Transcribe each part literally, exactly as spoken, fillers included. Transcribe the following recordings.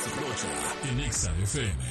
Rocha, en Exa F M.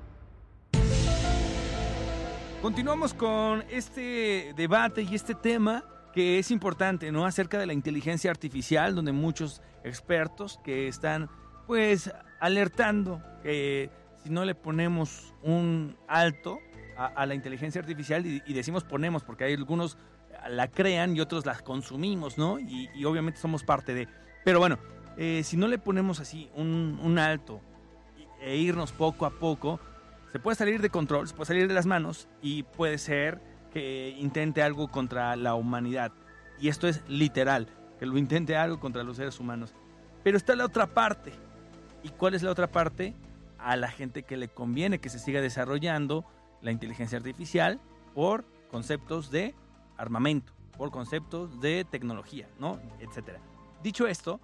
Continuamos con este debate y este tema que es importante, ¿no? Acerca de la inteligencia artificial, donde muchos expertos que están, pues, alertando que si no le ponemos un alto a, a la inteligencia artificial, y, y decimos ponemos porque hay algunos la crean y otros la consumimos, ¿no? Y, y obviamente somos parte de... Pero bueno, eh, si no le ponemos así un, un alto e irnos poco a poco, se puede salir de control, se puede salir de las manos y puede ser que intente algo contra la humanidad. Y esto es literal, que lo intente algo contra los seres humanos. Pero está la otra parte. ¿Y cuál es la otra parte? A la gente que le conviene que se siga desarrollando la inteligencia artificial por conceptos de armamento, por conceptos de tecnología, ¿no? Etcétera. Dicho esto,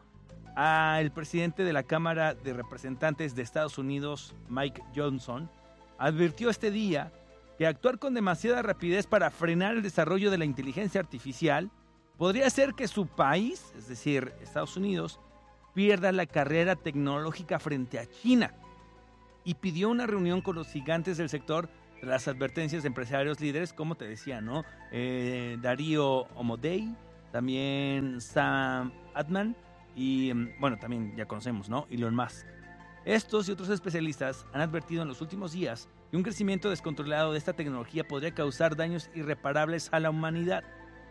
el presidente de la Cámara de Representantes de Estados Unidos, Mike Johnson, advirtió este día que actuar con demasiada rapidez para frenar el desarrollo de la inteligencia artificial podría hacer que su país, es decir, Estados Unidos, pierda la carrera tecnológica frente a China, y pidió una reunión con los gigantes del sector tras las advertencias de empresarios líderes, como te decía, ¿no? Eh, Darío Amodei, también Sam Altman y, bueno, también ya conocemos, ¿no? Elon Musk. Estos y otros especialistas han advertido en los últimos días que un crecimiento descontrolado de esta tecnología podría causar daños irreparables a la humanidad.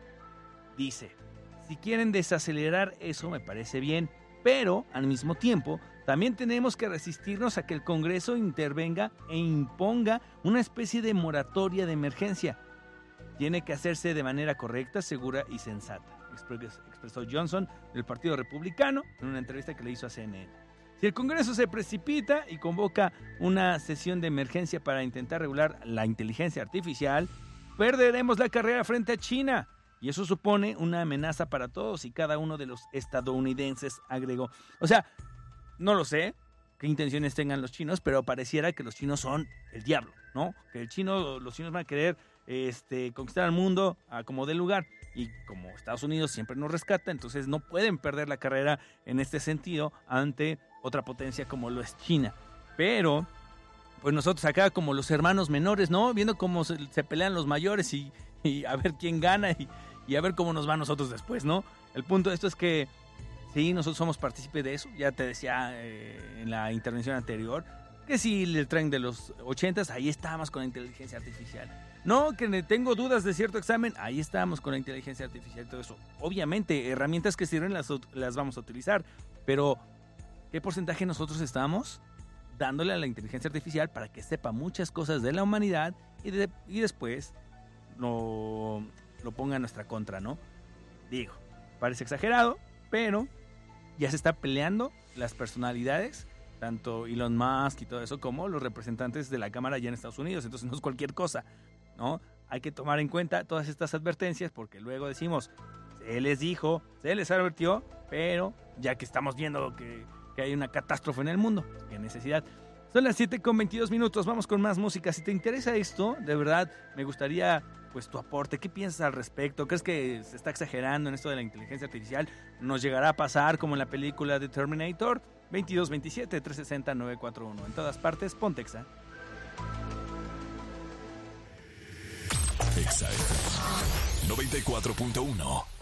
Dice, si quieren desacelerar eso me parece bien, pero al mismo tiempo también tenemos que resistirnos a que el Congreso intervenga e imponga una especie de moratoria de emergencia. Tiene que hacerse de manera correcta, segura y sensata, expresó Johnson del Partido Republicano en una entrevista que le hizo a C N N. Si el Congreso se precipita y convoca una sesión de emergencia para intentar regular la inteligencia artificial, perderemos la carrera frente a China. Y eso supone una amenaza para todos y cada uno de los estadounidenses, agregó. O sea, no lo sé qué intenciones tengan los chinos, pero pareciera que los chinos son el diablo, ¿no? Que el chino, los chinos van a querer este, conquistar al mundo a como dé lugar. Y como Estados Unidos siempre nos rescata, entonces no pueden perder la carrera en este sentido ante otra potencia como lo es China. Pero, pues nosotros acá como los hermanos menores, ¿no? Viendo cómo se, se pelean los mayores y, y a ver quién gana y, y a ver cómo nos va a nosotros después, ¿no? El punto de esto es que sí, nosotros somos partícipes de eso. Ya te decía eh, en la intervención anterior que si el tren de los ochentas, ahí estábamos con la inteligencia artificial. No, que tengo dudas de cierto examen, ahí estábamos con la inteligencia artificial y todo eso. Obviamente, herramientas que sirven las, las vamos a utilizar, pero ¿qué porcentaje nosotros estamos dándole a la inteligencia artificial para que sepa muchas cosas de la humanidad y, de, y después lo, lo ponga en nuestra contra, ¿no? Digo, parece exagerado, pero ya se está peleando las personalidades, tanto Elon Musk y todo eso, como los representantes de la Cámara allá en Estados Unidos. Entonces no es cualquier cosa, ¿no? Hay que tomar en cuenta todas estas advertencias porque luego decimos, se les dijo, se les advirtió, pero ya que estamos viendo que, que hay una catástrofe en el mundo, qué necesidad. Son las siete con veintidós minutos, vamos con más música. Si te interesa esto, de verdad, me gustaría pues tu aporte. ¿Qué piensas al respecto? ¿Crees que se está exagerando en esto de la inteligencia artificial? ¿Nos llegará a pasar como en la película de Terminator? veintidós veintisiete, trescientos sesenta, novecientos cuarenta y uno. En todas partes, ponte Exa. Exa noventa y cuatro punto uno.